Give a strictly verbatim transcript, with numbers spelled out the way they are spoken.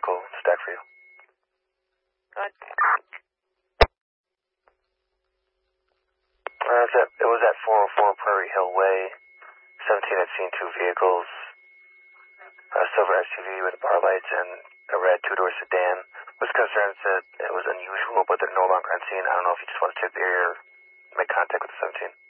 vehicle stack for you. Good. Uh, it, it was at four oh four Prairie Hill Way. seventeen had seen two vehicles. A silver S U V with bar lights and a red two-door sedan. Was concerned that it was unusual, but they're no longer on scene. I don't know if you just want to check the area or make contact with the seventeen.